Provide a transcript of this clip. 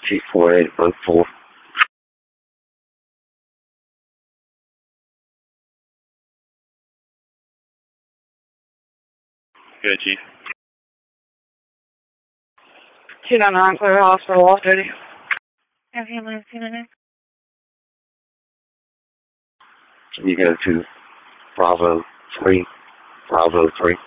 T4814. Good, Chief. 299 Clear Hospital, off duty. Ambulance 299. Can you go to Bravo 3? Bravo 3.